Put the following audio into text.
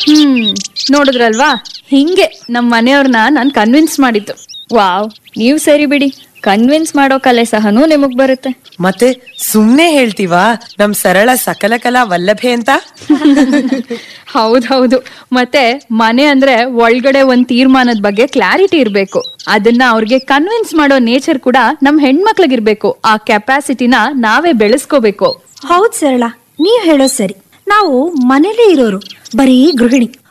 ನೋಡಿದ್ರಲ್ವಾ, ಹಿಂಗೆ ನಮ್ ಮನೆಯವ್ರನ್ನ ನಾನ್ ಕನ್ವಿನ್ಸ್ ಮಾಡಿದ್ದು. ವಾವ್, ನೀವ್ ಸರಿ ಬಿಡಿ, ಕನ್ವಿನ್ಸ್ ಮಾಡೋ ಕಲೆ ಸಹನೂ ನಿಮಗ್ ಬರುತ್ತೆ. ಮತ್ತೆ ಸುಮ್ನೆ ಹೇಳ್ತೀವಾ ನಮ್ ಸರಳ ಸಕಲ ಕಲಾ ವಲ್ಲಭೆ ಅಂತ? ಹೌದೌದು. ಮತ್ತೆ ಮನೆ ಅಂದ್ರೆ ಒಳಗಡೆ ಒಂದ್ ತೀರ್ಮಾನದ ಬಗ್ಗೆ ಕ್ಲಾರಿಟಿ ಇರ್ಬೇಕು. ಅದನ್ನ ಅವ್ರಿಗೆ ಕನ್ವಿನ್ಸ್ ಮಾಡೋ ನೇಚರ್ ಕೂಡ ನಮ್ ಹೆಣ್ಮಕ್ಳಿಗಿರ್ಬೇಕು. ಆ ಕೆಪಾಸಿಟಿನ ನಾವೇ ಬೆಳೆಸ್ಕೋಬೇಕು. ಹೌದ್ ಸರಳ, ನೀವ್ ಹೇಳೋ ಸರಿ. ನಾವು ಮನೇಲೇ ಇರೋರು, ಬರೀ ಗೃಹಿಣಿ.